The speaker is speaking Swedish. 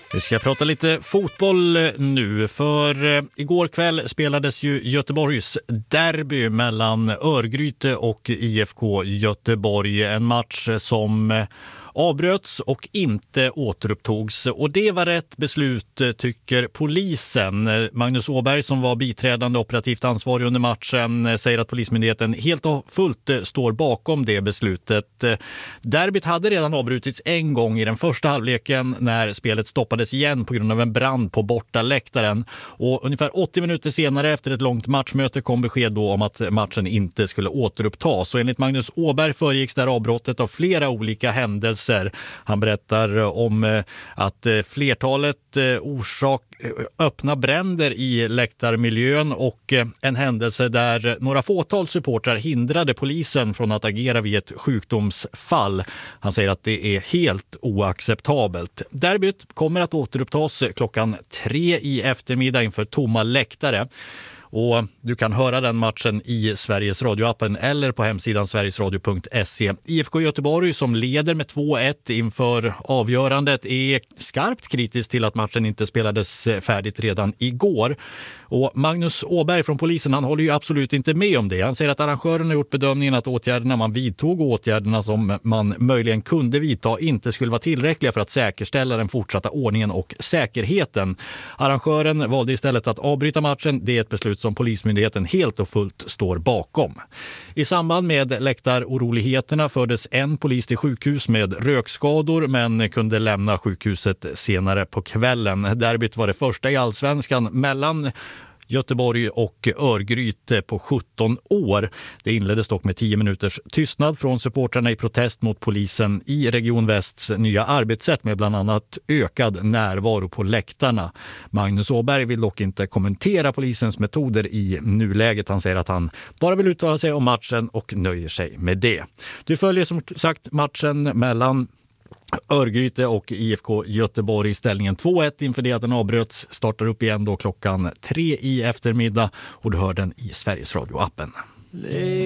Vi ska prata lite fotboll nu, för igår kväll spelades ju Göteborgs derby mellan Örgryte och IFK Göteborg. En match som avbröts och inte återupptogs. Och det var rätt beslut, tycker polisen. Magnus Åberg, som var biträdande operativt ansvarig under matchen, säger att polismyndigheten helt och fullt står bakom det beslutet. Derbyt hade redan avbrutits en gång i den första halvleken när spelet stoppades igen på grund av en brand på bortaläktaren. Och ungefär 80 minuter senare, efter ett långt matchmöte, kom besked då om att matchen inte skulle återupptas. Så enligt Magnus Åberg föregicks där avbrottet av flera olika händelser. Han berättar om att flertalet öppna bränder i läktarmiljön och en händelse där några fåtal supportrar hindrade polisen från att agera vid ett sjukdomsfall. Han säger att det är helt oacceptabelt. Derbyt kommer att återupptas klockan 3 i eftermiddag inför tomma läktare. Och du kan höra den matchen i Sveriges Radio-appen eller på hemsidan sverigesradio.se. IFK Göteborg, som leder med 2-1 inför avgörandet, är skarpt kritisk till att matchen inte spelades färdigt redan igår. Och Magnus Åberg från polisen, han håller ju absolut inte med om det. Han säger att arrangören har gjort bedömningen att åtgärderna man vidtog och åtgärderna som man möjligen kunde vidta inte skulle vara tillräckliga för att säkerställa den fortsatta ordningen och säkerheten. Arrangören valde istället att avbryta matchen. Det är ett beslut som polismyndigheten helt och fullt står bakom. I samband med läktaroroligheterna fördes en polis till sjukhus med rökskador, men kunde lämna sjukhuset senare på kvällen. Derbyt var det första i allsvenskan mellan Göteborg och Örgryte på 17 år. Det inleddes dock med 10 minuters tystnad från supportrarna i protest mot polisen i Region Västs nya arbetssätt med bland annat ökad närvaro på läktarna. Magnus Åberg vill dock inte kommentera polisens metoder i nuläget. Han säger att han bara vill uttala sig om matchen och nöjer sig med det. Du följer som sagt matchen mellan Örgryte och IFK Göteborg i ställningen 2-1 inför det att den avbröts. Startar upp igen då klockan 3 i eftermiddag och du hör den i Sveriges Radio-appen.